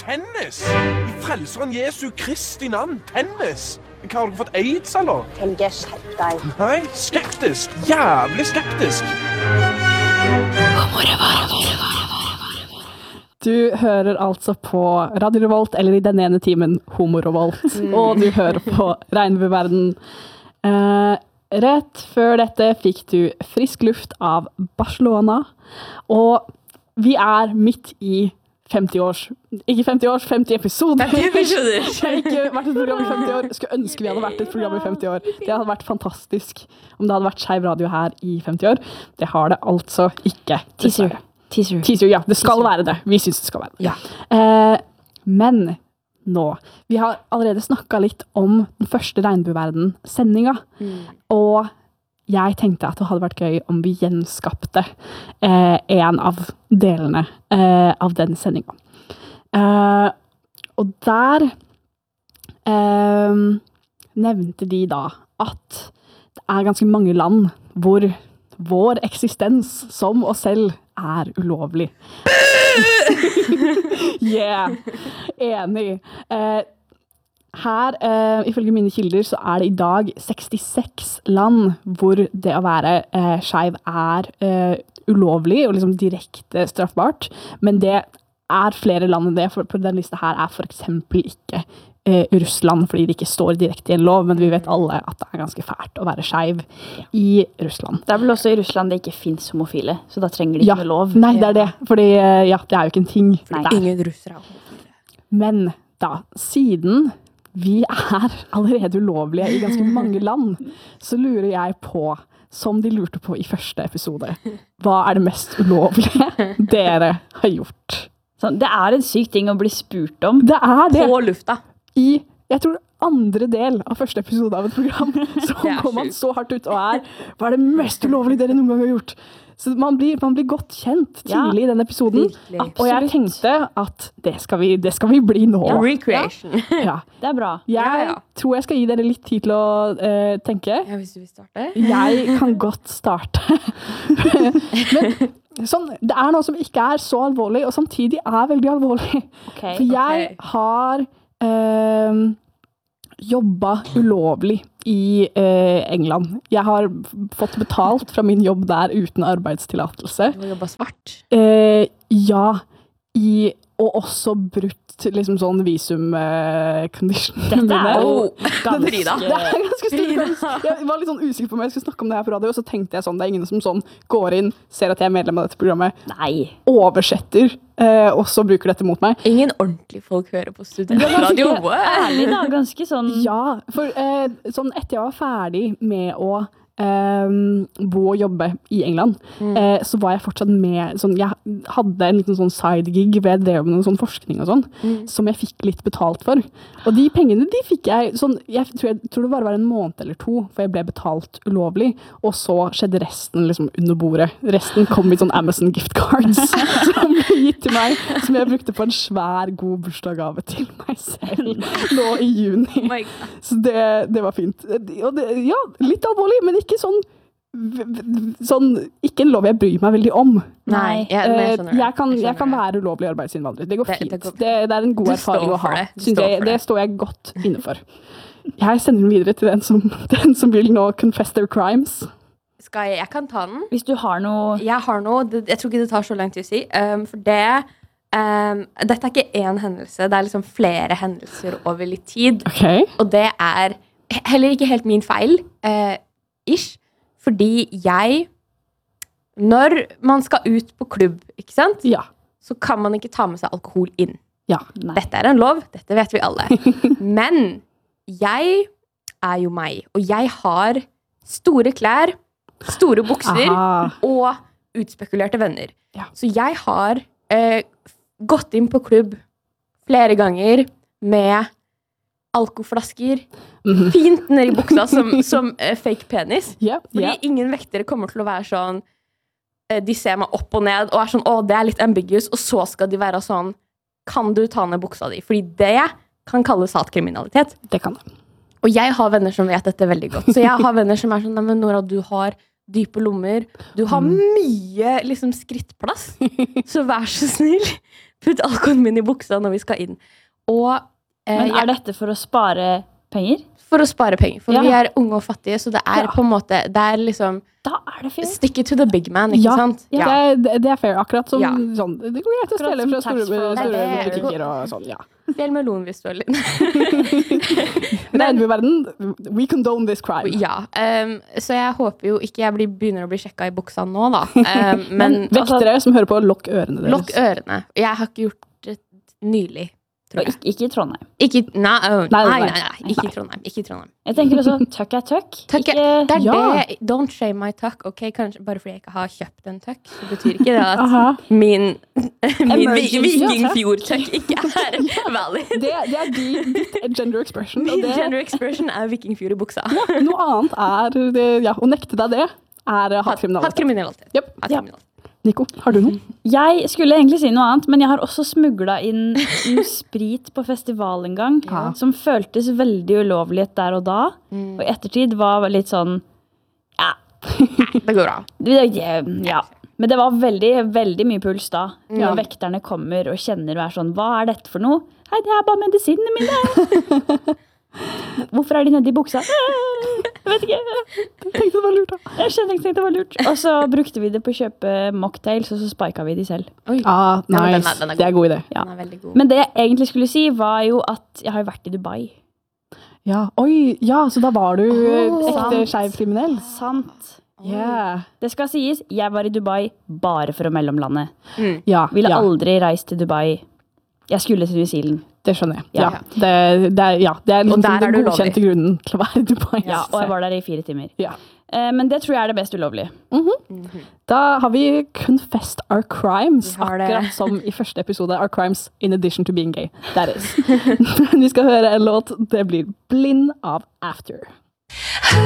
tennis! I frelseren Jesu Kristi navn, tennis! Har dere fått AIDS, eller? Helge, skjerp deg. Nei, skeptisk. Jævlig skeptisk. Du hører altså på Radio Revolt, eller i den ene timen Homo Revolt, og du hører på Regnbueverden. Rett før dette fikk du frisk luft av Barcelona, og vi midt i 50 episoder. 50 episoder. Jeg har ikke vært et program i 50 år. Skulle ønske vi hadde vært et program i 50 år. Det hadde vært fantastisk om det hadde vært Skeiv Radio her i 50 år. Det har det altså ikke. Teaser, ja. Det skal være det. Vi synes det skal være det. Ja. Men nå, vi har allerede snakket litt om den første Regnbueverden-sendinga, og jeg tenkte at det hadde vært gøy om vi gjenskapte en av delene av den sendinga. Og der nevnte de da at det ganske mange land hvor vår eksistens som oss selv ulovlig. Enig. Her, ifølge mine kilder, så det i dag 66 land hvor det å være skeiv ulovlig og liksom direkte straffbart, men det flere land enn det, for på den lista her for eksempel ikke Russland, fordi det ikke står direkte i en lov, men vi vet alle at det ganske fælt å være skeiv i Russland. Det vel også i Russland det ikke finnes homofile, så da trenger de ikke lov. Nei, det det, fordi det jo ikke en ting. Nei, ingen russere homofile. Men da, siden vi allerede ulovlige i ganske mange land, så lurer jeg på, som de lurte på i første episode, hva det mest ulovlige dere har gjort? Så det en syk ting å bli spurt om. Det det. På lufta. Jeg tror andre del av første episode av et program, så går man så hardt ut og hva det mest ulovlige dere noen gang har gjort? Så man blir godt kjent tidlig i den episoden, og jeg tenkte at det skal vi bli nå. Ja, recreation. Ja. Det bra. Jeg tror jeg skal gi dere litt tid til å tenke. Ja, hvis du vil starte. Jeg kan godt starte. Men sånn, det noe som ikke så alvorlig, og samtidig veldig alvorlig. Okay, For jeg har jobbet ulovlig i England. Jeg har fått betalt fra min jobb der uten arbeidstillatelse. Du har jobbet svart? Ja, og også brutt liksom sånn visum condition. Dette Frida. Det ganske stort. Jeg var litt sånn usikker på om jeg skulle snakke om det her på radio, og så tenkte jeg sånn, det ingen som sånn går inn, ser at jeg medlem av dette programmet, oversetter, og så bruker dette mot meg. Ingen ordentlige folk hører på studentradio. Ærlig da, ganske sånn. Ja, for sånn etter jeg var ferdig med å bo og jobbe i England, så var jeg fortsatt med sånn, jeg hadde en liten sånn side gig hvor jeg drev med noen sånn forskning og sånn, som jeg fikk litt betalt for. Og de pengene, de fikk jeg sånn, jeg tror det bare var en måned eller to, for jeg ble betalt ulovlig, og så skjedde resten liksom under bordet. Resten kom i sånn Amazon gift cards, som ble gitt til meg, som jeg brukte på en svær, god bursdagsgave til meg selv, nå i juni. Så det var fint. Og det, ja, litt alvorlig, men ikke sånn, ikke en lov jeg bryr meg veldig om. Nei, jeg kan være ulovlig arbeidsinnvandrer. Det går fint. Det en god erfaring å ha. Det står jeg godt innenfor. Jeg sender den videre til den som vil nå confess their crimes. Jeg kan ta den. Hvis du har noe. Jeg har noe. Jeg tror ikke det tar så lang tid å si. For dette ikke én hendelse. Det liksom flere hendelser over litt tid. Okay. Og det heller ikke helt min feil. Ish, fordi når man skal ut på klubb, ikke sant? Ja. Så kan man ikke ta med seg alkohol inn. Ja. Dette en lov, dette vet vi alle. Men jeg jo meg, og jeg har store klær, store bukser og utspekulerte venner. Ja. Så jeg har gått inn på klubb flere ganger med alkoflasker, fint ned i buksa som fake penis. Fordi ingen vektere kommer til å være sånn, de ser meg opp og ned, og sånn, det litt ambiguous, og så skal de være sånn, kan du ta ned buksa di? Fordi det kan kalles hatkriminalitet. Det kan det. Og jeg har venner som vet dette veldig godt. Så jeg har venner som sånn, men Nora, du dype lommer. Du har mye liksom skrittplass. Så vær så snill, putt alkoholen min i buksa når vi skal inn. Og, men dette for å spare penger? For å spare penger. For vi unge og fattige, så det på en måte, det liksom da det fint. Stick it to the big man, ikke sant? Ja. Det fair, akkurat som sånn. Det går greit å stjele fra store butikker og sånn, Stjel melon hvis du har litt. Men i verden, we condone this crime. Ja, så jeg håper jo ikke jeg begynner å bli sjekket i buksa nå da. Men vektere som hører på, lokk ørene deres. Lokk ørene. Jeg har ikke gjort det nylig. Ikke i Trondheim. Nei, ikke i Trondheim. Ikke i Trondheim. Jeg tenker også, tøkk tøkk. Det don't shame my tuck, ok? Kanskje bare fordi jeg ikke har kjøpt en tuck, så betyr ikke det at min vikingfjord-tuck ikke valid. Det din gender expression. Min gender expression vikingfjord i buksa. Noe annet å nekte deg det hatkriminalitet. Hatkriminalitet. Yep. Nico, har du noe? Jeg skulle egentlig si noe annet, men jeg har også smuglet inn sprit på festival en gang, som føltes veldig ulovlig der og da, og i ettertid var litt sånn, det går bra. Ja, men det var veldig, veldig mye puls da, når vekterne kommer og kjenner og sånn, hva dette for noe? Hei, det bare medisinene mine. Hvorfor de nede i buksa? Jeg vet ikke. Jeg tenkte det var lurt da. Jeg tenkte det var lurt. Og så brukte vi det på å kjøpe mocktails, og så spiket vi de selv. Nice. Den det god idé. Ja. Den veldig god. Men det jeg egentlig skulle si var jo at jeg har vært i Dubai. Så da var du ekte skeiv-kriminell. Sant. Yeah. Det skal sies, jeg var i Dubai bare for å mellomlande. Ville aldri reist til Dubai. Jeg skulle til New Zealand. Det skjønner jeg. Det er liksom den godkjente grunnen til å være i Dubai. Ja, og jeg var der i 4 timer. Men det tror jeg det mest ulovlige. Da har vi confessed our crimes, akkurat som i første episode. Our crimes in addition to being gay. That is. Vi skal høre en låt. Det blir Blind av After.